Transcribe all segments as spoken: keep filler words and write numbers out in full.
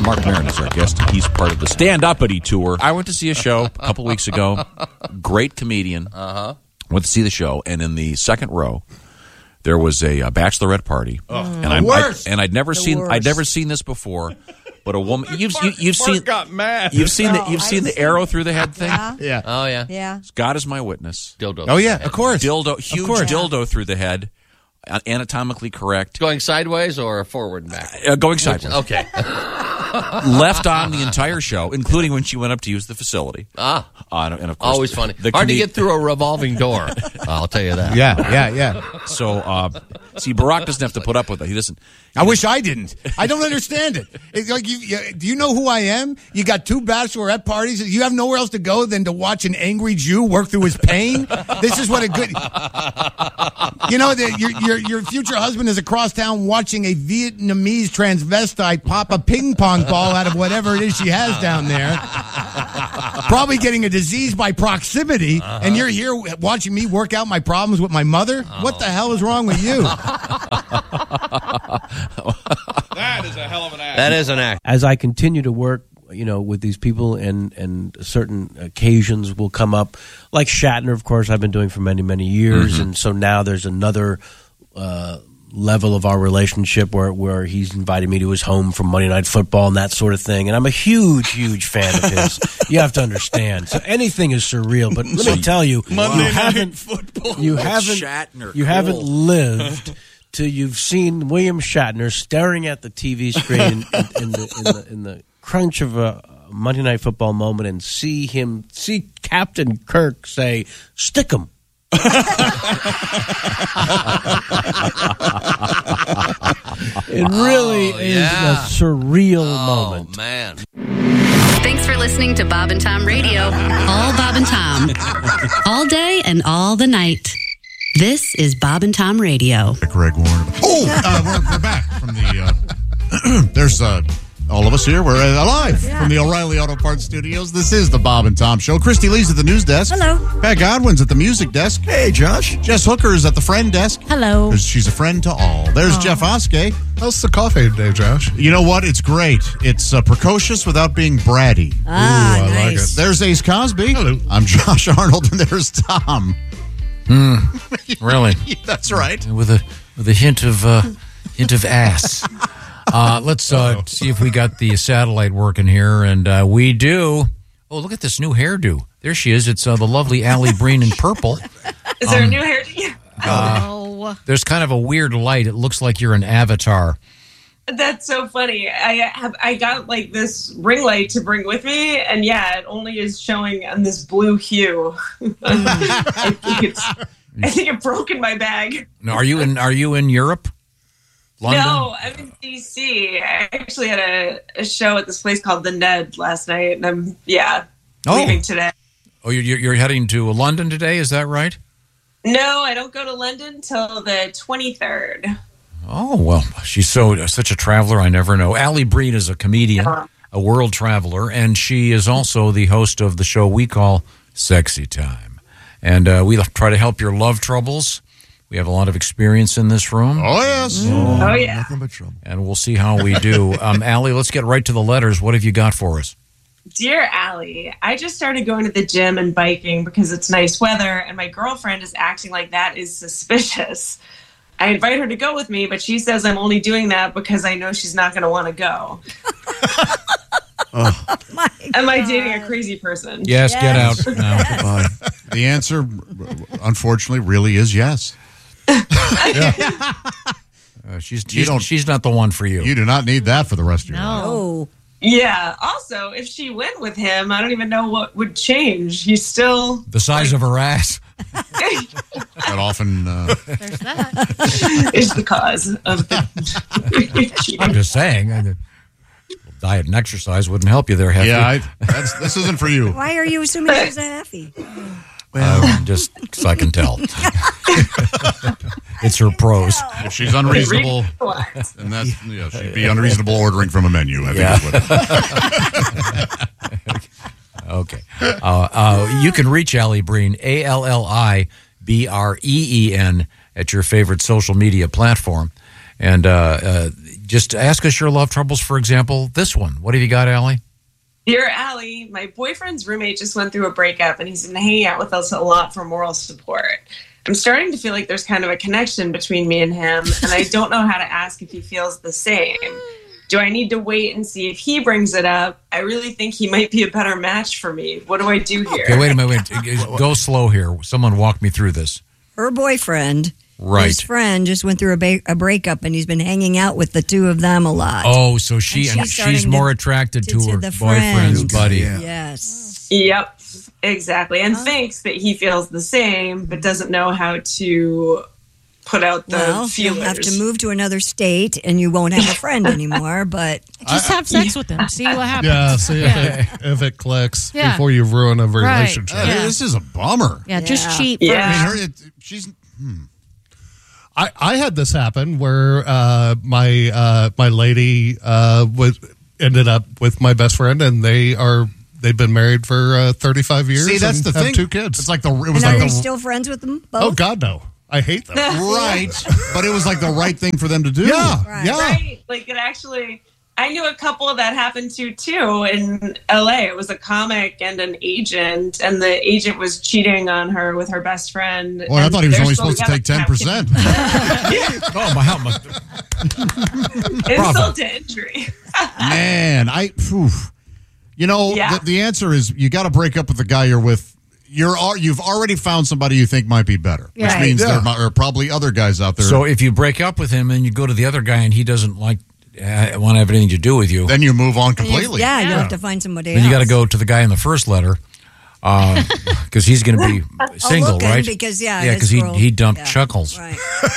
Mark Maron is our guest. He's part of the Stand Uppity tour. I went to see a show a couple weeks ago. Great comedian. Uh-huh. Went to see the show, and in the second row, there was a, a bachelorette party. Oh. And I'm, I, and I'd never the seen worst. I'd never seen this before. But a woman, you've you, you've Mark seen got mad. You've seen the Oh, you've I've seen the seen arrow it. through the head thing. Yeah. Yeah. Oh, yeah. Yeah. God is my witness. Dildo. Oh, yeah, of course. Dildo, huge course. dildo through the head, uh, anatomically correct, Going sideways or forward and back? uh, going sideways. Okay. Left on the entire show, including when she went up to use the facility. Ah. Uh, and of course, Always funny. the Hard to comed- get through a revolving door. I'll tell you that. Yeah, yeah, yeah. So, uh, see, Barack doesn't have to put up with it. He doesn't. I wish I didn't. I don't understand it. It's like you, you, do you know who I am? You got two bachelorette parties. You have nowhere else to go than to watch an angry Jew work through his pain. This is what a good. You know that your your your future husband is across town watching a Vietnamese transvestite pop a ping pong ball out of whatever it is she has down there. Probably getting a disease by proximity, uh-huh. and you're here watching me work out my problems with my mother. Oh. What the hell is wrong with you? That is a hell of an act. That is an act. As I continue to work, you know, with these people, and and certain occasions will come up, like Shatner, of course, I've been doing for many, many years, mm-hmm. and so now there's another uh, level of our relationship where where he's invited me to his home for Monday Night Football and that sort of thing, and I'm a huge, huge fan of his. You have to understand. So anything is surreal, but let me tell you, Monday you Night haven't, Football. you haven't, Shatner, you cool. haven't lived till you've seen William Shatner staring at the T V screen in, in, in, the, in, the, in the crunch of a Monday Night Football moment and see him, see Captain Kirk say, "Stick 'em." It really Oh, is yeah. a surreal Oh, moment. man. Thanks for listening to Bob and Tom Radio. All Bob and Tom. All day and all the night. This is Bob and Tom Radio. Greg Warren. Oh, uh, we're, we're back from the. Uh, there's uh, all of us here. We're uh, live Yeah. from the O'Reilly Auto Parts Studios. This is the Bob and Tom Show. Christy Lee's at the news desk. Hello. Pat Godwin's at the music desk. Hey, Josh. Jess Hooker is at the friend desk. Hello. There's- She's a friend to all. There's Jeff Oskey. How's the coffee today, Josh? You know what? It's great. It's uh, precocious without being bratty. Ah, Ooh, I like nice. it. There's Ace Cosby. Hello. I'm Josh Arnold, and there's Tom. Really, That's right. with a with a hint of uh, hint of ass. Uh, let's uh, see if we got the satellite working here, and uh, we do. Oh, look at this new hairdo. There she is. It's uh, the lovely Allie Breen in purple. Is there a new hairdo? Oh. There's kind of a weird light. It looks like you're an avatar. That's so funny. I have I got like this ring light to bring with me, and yeah, it only is showing on this blue hue. I think it's. I think it broke in my bag. Now, are you in? Are you in Europe? London? No, I'm in D C. I actually had a, a show at this place called The Ned last night, and I'm yeah Oh. leaving today. Oh, you're you're heading to London today. Is that right? No, I don't go to London till the twenty-third. Oh, well, she's so such a traveler. I never know. Allie Breen is a comedian, a world traveler, and she is also the host of the show we call Sexy Time. And uh, we try to help your love troubles. We have a lot of experience in this room. Oh, yes. Oh, yeah. Nothing but trouble. And we'll see how we do. Um, Allie, let's get right to the letters. What have you got for us? Dear Allie, I just started going to the gym and biking because it's nice weather, and my girlfriend is acting like that is suspicious. I invite her to go with me, but she says I'm only doing that because I know she's not going to want to go. Oh. My Am I God. dating a crazy person? Yes, get Yes. out now. Goodbye. The answer, unfortunately, really is yes. Uh, she's she's, don't- she's not the one for you. You do not need that for the rest of your life. No. Yeah. Also, if she went with him, I don't even know what would change. He's still the size of her ass. That often. Uh, There's that. is the cause of the cheating. I'm just saying. I, diet and exercise wouldn't help you there, Hefty. yeah, I, that's, this isn't for you. Why are you assuming she's a Heffy? Well, uh, just because I can tell. It's her pros. If she's unreasonable, then that yeah, she'd be unreasonable ordering from a menu. I think Yeah. is what it- Okay. Uh, uh, you can reach Allie Breen, A L L I B R E E N, at your favorite social media platform. And uh, uh, just ask us your love troubles. For example, this one. What have you got, Allie? Dear Allie, my boyfriend's roommate just went through a breakup and he's been hanging out with us a lot for moral support. I'm starting to feel like there's kind of a connection between me and him, and I don't know how to ask if he feels the same. Do I need to wait and see if he brings it up? I really think he might be a better match for me. What do I do here? Okay, wait a minute. Wait. Go slow here. Someone walk me through this. Her boyfriend, right. his friend, just went through a, ba- a breakup, and he's been hanging out with the two of them a lot. Oh, so she and and she's, she's more to, attracted to, to, to her the boyfriend's friend. buddy. Yeah. Yes. Yep, exactly. And oh. thinks that he feels the same, but doesn't know how to put out the well, feelers. You'll have to move to another state, and you won't have a friend anymore. But just have sex with him. See what happens. Yeah, see yeah. If, it, if it clicks yeah. before you ruin a relationship. Right. Yeah. This is a bummer. Yeah, just yeah. cheat. Yeah. I mean, her, it, she's. Hmm. I, I had this happen where uh, my uh, my lady uh, was ended up with my best friend, and they are they've been married for uh, thirty-five years. See, that's and the have thing. Two kids. It's like the. It was and like are the, you still friends with them both? Oh God, no! I hate them. Right, but it was like the right thing for them to do. Yeah, right. yeah. Right. Like it actually. I knew a couple that happened to too in L A. It was a comic and an agent, and the agent was cheating on her with her best friend. Well, I thought he was only supposed to take ten percent. Oh my! How much? Insult to injury. Man, I. Whew. You know, Yeah. the, the answer is you got to break up with the guy you're with. You're al- you've already found somebody you think might be better, which Right. means Yeah. there are probably other guys out there. So if you break up with him and you go to the other guy and he doesn't like uh, want to have anything to do with you, then you move on And you- completely. yeah, you Yeah. have to find somebody then else. you got to go to the guy in the first letter because he's going to be single, looking, right? because, yeah, yeah, his because he girl- he dumped yeah, Chuckles. Right.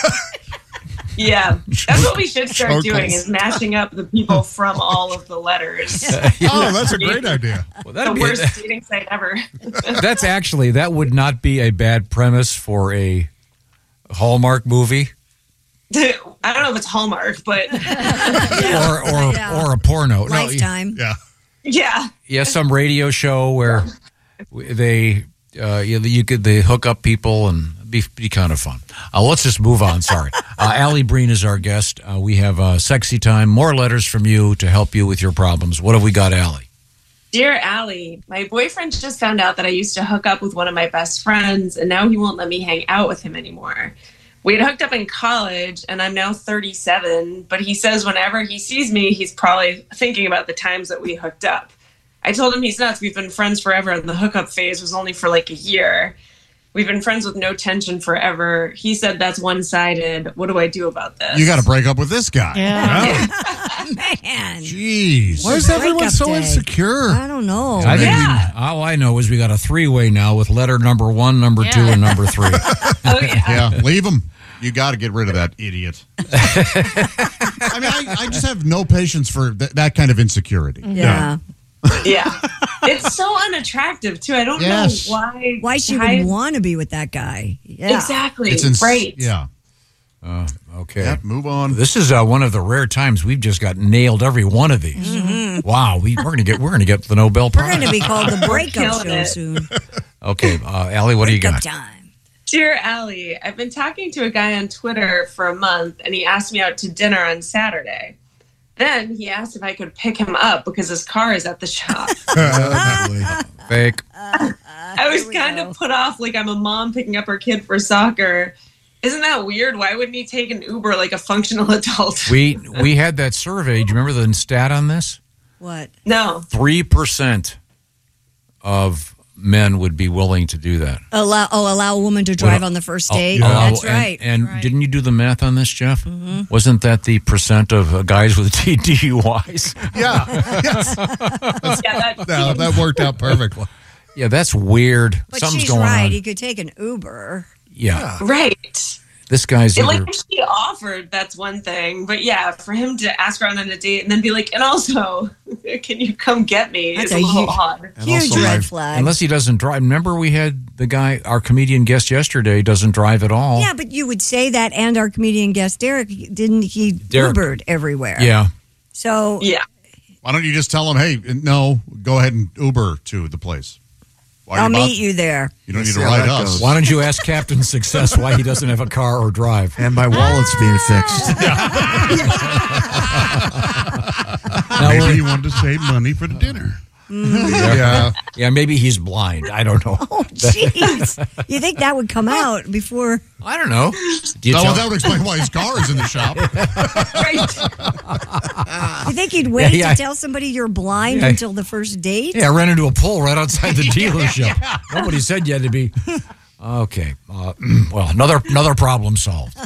Yeah, that's what we should start Chokles. doing is matching up the people from all of the letters. Oh, that's a great idea. Well, The that'd be- worst dating site ever. that's actually that would not be a bad premise for a Hallmark movie I don't know if it's Hallmark, but or or Yeah. or a porno. No, Lifetime. Yeah. yeah. yeah, some radio show where they uh, you, you could they hook up people and be be kind of fun. Uh, let's just move on. Sorry, uh, Allie Breen is our guest. Uh, we have uh, sexy time. More letters from you to help you with your problems. What have we got, Allie? Dear Allie, my boyfriend just found out that I used to hook up with one of my best friends, and now he won't let me hang out with him anymore. We had hooked up in college, and I'm now thirty-seven, but he says whenever he sees me, he's probably thinking about the times that we hooked up. I told him he's nuts. We've been friends forever, and the hookup phase was only for like a year. We've been friends with no tension forever. He said that's one-sided. What do I do about this? You got to break up with this guy. Yeah. Man. Jeez. Why is everyone Breakup so day. insecure? I don't know. I think Yeah. we, all I know is we got a three-way now with letter number one, number two, Yeah. and number three. Oh, yeah. Yeah, leave him. You got to get rid of that idiot. I mean, I, I just have no patience for th- that kind of insecurity. Yeah. Yeah. It's so unattractive, too. I don't Yes. know why. Why she guys- would want to be with that guy. Yeah. Exactly. It's ins- right. Yeah. Uh, okay. Yeah, move on. This is uh, one of the rare times we've just got nailed every one of these. Wow, we, we're gonna get we're gonna get the Nobel We're Prize. going to be called the breakup killing show it. soon. Okay, uh, Allie, what do you Breakup got? time. Dear Allie, I've been talking to a guy on Twitter for a month, and he asked me out to dinner on Saturday. Then he asked if I could pick him up because his car is at the shop. Fake. I was Here we kind go. of put off like I'm a mom picking up her kid for soccer. Isn't that weird? Why wouldn't he take an Uber like a functional adult? We we had that survey. Do you remember the stat on this? What? No. Three percent of men would be willing to do that. Allow, oh, allow a woman to drive Well, on the first Oh, date? allow- That's and- right. And, Right. didn't you do the math on this, Jeff? Mm-hmm. Wasn't that the percent of uh, guys with D U Is? Yeah. Yes. Yeah, that, No, that worked out perfectly. Yeah, that's weird. But Something's she's going right. on. He could take an Uber. Yeah. right. This guy's It, either. like, if she offered, that's one thing. But yeah, for him to ask her out on a date and then be like, and also, can you come get me? That's is a, a little huge- odd. And Huge also, red I- flag. Unless he doesn't drive. Remember, we had the guy, our comedian guest yesterday, doesn't drive at all. Yeah, but you would say that, and our comedian guest Derek, didn't he Derek. Ubered everywhere? Yeah. So Yeah. Why don't you just tell him, hey, no, go ahead and Uber to the place? Why I'll you about- meet you there. You don't need See to how ride that us. goes. Why don't you ask Captain Success why he doesn't have a car or drive? And my wallet's being fixed. Now, Maybe we're- he wanted to save money for the dinner. yeah. yeah, maybe he's blind. I don't know. Oh, jeez. You think that would come out before? I don't know. Do you Oh, tell- well, that would explain why his car is in the shop. You think you'd wait Yeah, yeah. to tell somebody you're blind Yeah. until the first date? Yeah, I ran into a pole right outside the dealership. Nobody said you had to be. Okay. Uh, well, another another problem solved.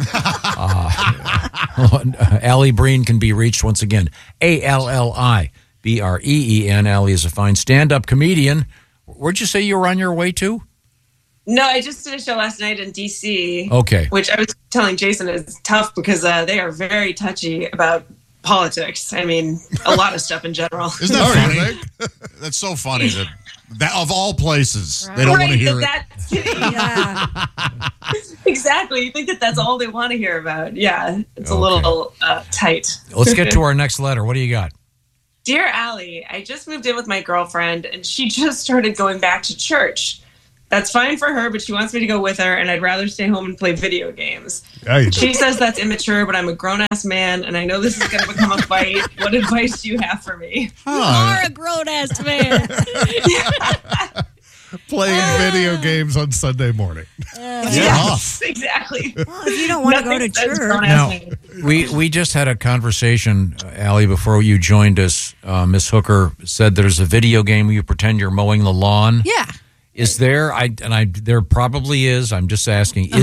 Uh, Allie Breen can be reached once again. A L L I B R E E N. Allie is a fine stand-up comedian. Where'd you say you were on your way to? No, I just did a show last night in D C. Okay. Which I was telling Jason is tough because uh, they are very touchy about politics. I mean, a lot of stuff in general. Isn't that funny? That's so funny that, that of all places, they don't want to Right, hear it. that that's- exactly. You think that that's all they want to hear about. Yeah, it's a Okay. little uh, tight. Let's get to our next letter. What do you got? Dear Allie, I just moved in with my girlfriend and she just started going back to church. That's fine for her, but she wants me to go with her and I'd rather stay home and play video games. Hey. She says that's immature, but I'm a grown-ass man and I know this is going to become a fight. What advice do you have for me? You are a grown ass man. Playing video games on Sunday morning. Yes, exactly. Well, if you don't want to go to Nothing says church. grown-ass Now, man. we we just had a conversation, uh, Allie, before you joined us. Uh, Miss Hooker said there's a video game where you pretend you're mowing the lawn. Yeah. Is there? I and I there probably is. I'm just asking.